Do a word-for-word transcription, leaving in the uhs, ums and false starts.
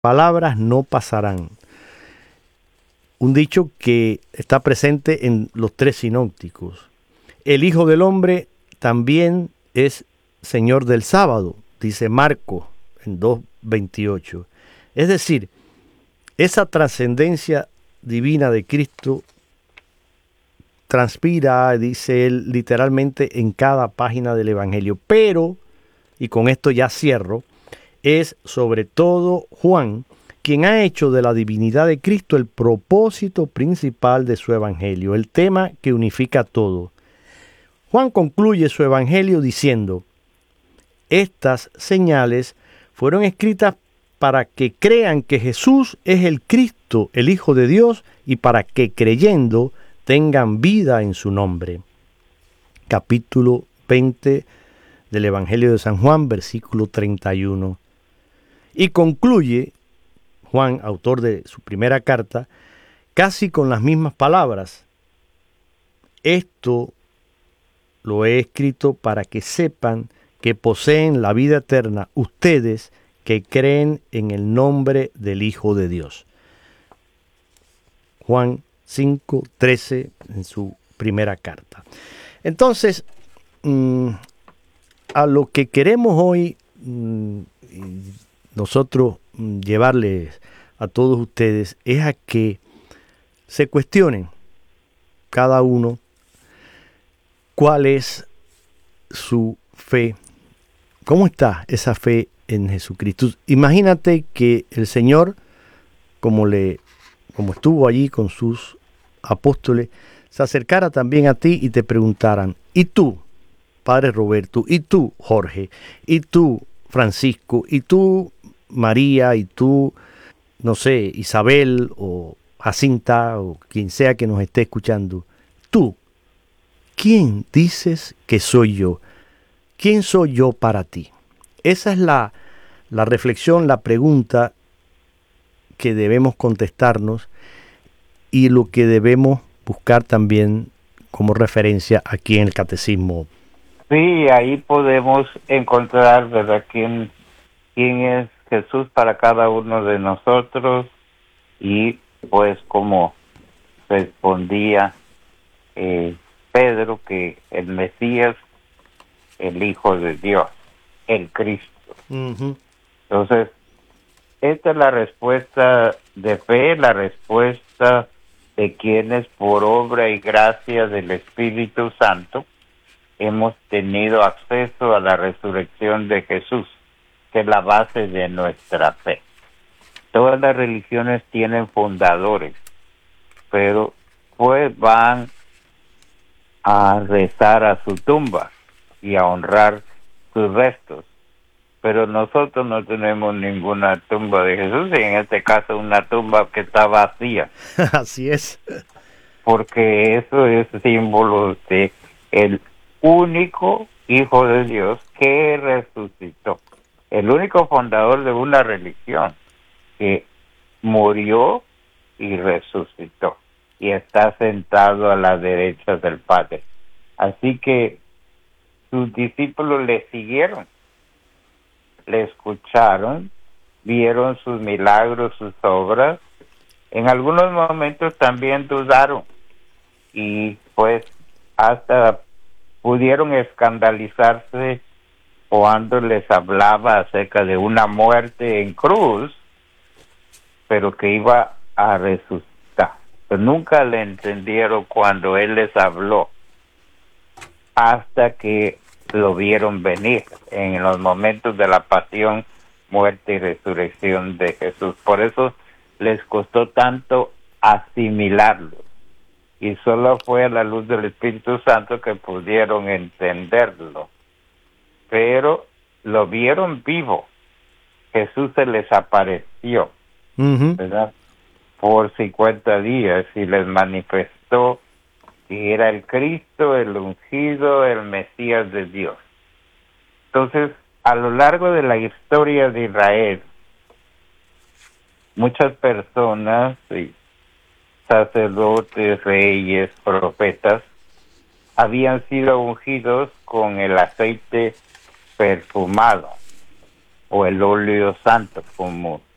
palabras no pasarán. Un dicho que está presente en los tres sinópticos. El Hijo del Hombre también es Señor del sábado, dice Marcos en dos veintiocho. Es decir, esa trascendencia divina de Cristo transpira, dice él, literalmente en cada página del Evangelio. Pero, y con esto ya cierro, es sobre todo Juan quien ha hecho de la divinidad de Cristo el propósito principal de su Evangelio, el tema que unifica todo. Juan concluye su Evangelio diciendo: estas señales fueron escritas para que crean que Jesús es el Cristo, el Hijo de Dios, y para que creyendo tengan vida en su nombre. Capítulo veinte del Evangelio de San Juan, versículo treinta y uno. Y concluye Juan, autor de su primera carta, casi con las mismas palabras. Esto lo he escrito para que sepan que poseen la vida eterna ustedes que creen en el nombre del Hijo de Dios. Juan cinco trece en su primera carta. Entonces, mmm, a lo que queremos hoy mmm, nosotros mmm, llevarles a todos ustedes es a que se cuestionen cada uno cuál es su fe, cómo está esa fe en Jesucristo. Imagínate que el Señor, como le, como estuvo allí con sus apóstoles, se acercara también a ti y te preguntaran: ¿y tú, Padre Roberto? ¿Y tú, Jorge? ¿Y tú, Francisco? ¿Y tú, María? ¿Y tú, no sé, Isabel o Jacinta o quien sea que nos esté escuchando? Tú, ¿quién dices que soy yo? ¿Quién soy yo para ti? Esa es la, la reflexión, la pregunta que debemos contestarnos y lo que debemos buscar también como referencia aquí en el Catecismo. Sí, ahí podemos encontrar, ¿verdad?, quién, quién es Jesús para cada uno de nosotros y pues como respondía eh, Pedro, que el Mesías, el Hijo de Dios, el Cristo. Uh-huh. Entonces, esta es la respuesta de fe, la respuesta de quienes por obra y gracia del Espíritu Santo hemos tenido acceso a la resurrección de Jesús, que es la base de nuestra fe. Todas las religiones tienen fundadores, pero pues van a rezar a su tumba y a honrar sus restos. Pero nosotros no tenemos ninguna tumba de Jesús, y en este caso una tumba que está vacía. Así es. Porque eso es símbolo de el único Hijo de Dios que resucitó. El único fundador de una religión que murió y resucitó. Y está sentado a la derecha del Padre. Así que sus discípulos le siguieron, le escucharon, vieron sus milagros, sus obras. En algunos momentos también dudaron y pues hasta pudieron escandalizarse cuando les hablaba acerca de una muerte en cruz, pero que iba a resucitar. Pero nunca le entendieron cuando él les habló, hasta que lo vieron venir en los momentos de la pasión, muerte y resurrección de Jesús. Por eso les costó tanto asimilarlo. Y solo fue a la luz del Espíritu Santo que pudieron entenderlo. Pero lo vieron vivo. Jesús se les apareció, uh-huh. ¿verdad?, por cincuenta días y les manifestó que era el Cristo, el ungido, el Mesías de Dios. Entonces, a lo largo de la historia de Israel, muchas personas, sí, sacerdotes, reyes, profetas, habían sido ungidos con el aceite perfumado o el óleo santo, como